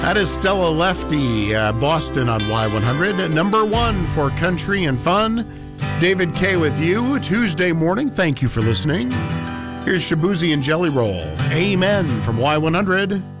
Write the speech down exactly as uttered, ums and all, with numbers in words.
That is Stella Lefty, uh, Boston on Y one hundred. Number one for country and fun. David K. with you Tuesday morning. Thank you for listening. Here's Shabuzi and Jelly Roll. Amen from Y one hundred.